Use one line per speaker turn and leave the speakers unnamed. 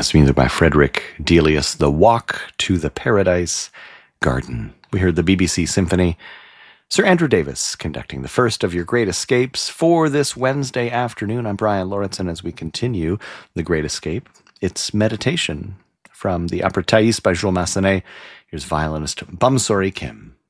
That's music by Frederick Delius, The Walk to the Paradise Garden. We heard the BBC Symphony, Sir Andrew Davis conducting the first of your Great Escapes for this Wednesday afternoon. I'm Brian Lauritsen as we continue The Great Escape. It's Meditation from the opera Thais by Jules Massenet. Here's violinist Bamsori Kim.